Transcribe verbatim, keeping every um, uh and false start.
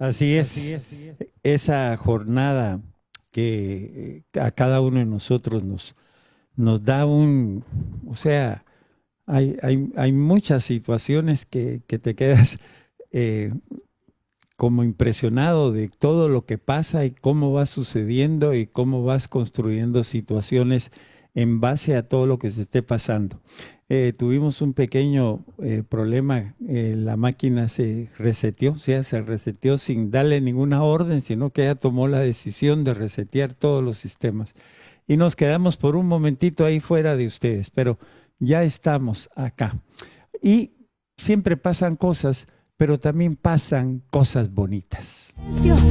Así es, esa jornada que eh, a cada uno de nosotros nos, nos da un, o sea, hay, hay, hay muchas situaciones que, que te quedas eh, como impresionado de todo lo que pasa y cómo va sucediendo y cómo vas construyendo situaciones en base a todo lo que se esté pasando. Eh, tuvimos un pequeño eh, problema, eh, la máquina se reseteó, o sea, se reseteó sin darle ninguna orden, sino que ella tomó la decisión de resetear todos los sistemas. Y nos quedamos por un momentito ahí fuera de ustedes, pero ya estamos acá. Y siempre pasan cosas, pero también pasan cosas bonitas.